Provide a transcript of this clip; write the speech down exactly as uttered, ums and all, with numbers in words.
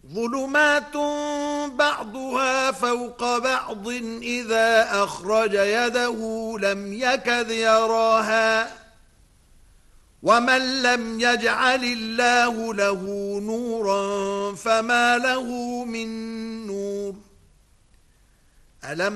ظُلُمَاتٌ بَعْضُهَا فَوْقَ بَعْضٍ إِذَا أَخْرَجَ يَدَهُ لَمْ يَكَدْ يَرَاهَا وَمَنْ لَمْ يَجْعَلِ اللَّهُ لَهُ نُورًا فَمَا لَهُ مِنْ نُورٍ. أَلَمْ